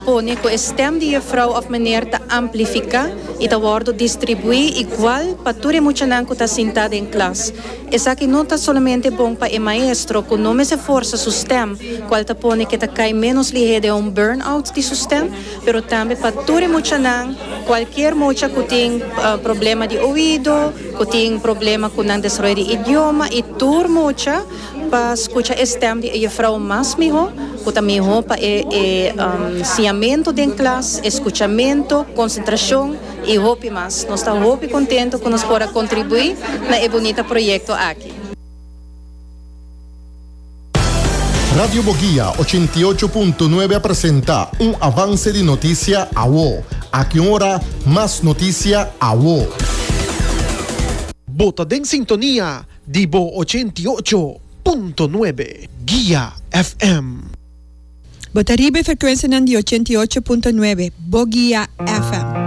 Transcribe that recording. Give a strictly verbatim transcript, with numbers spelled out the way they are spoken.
Pone que stem die juffrouw of meneer te amplifica y te worden distribuir igual para todo mucho nanco está sentado en clase. Es que no está solamente bom para el maestro que no me se forza su stem, cual te pone que te cae menos ligero de un burnout de su stem, pero también para todo mucho nan, cualquier mucha que tiene uh, problema de oído, que tiene problema con el desarrollo de idioma y todo mucha para escuchar stem de juffrouw más mejor, que también mejor para el um, ciamento de clase, escuchamiento, concentración y hope más. Nos está hope contento que nos pueda contribuir a este bonito proyecto aquí. Radio Boguía ochenta y ocho punto nueve presenta un avance de noticia a vos. A que hora más noticia a vos. Bota en sintonía Dibo ochenta y ocho punto nueve Guía F M. Botaribe frecuencia di ochenta y ocho punto nueve Boguía F M.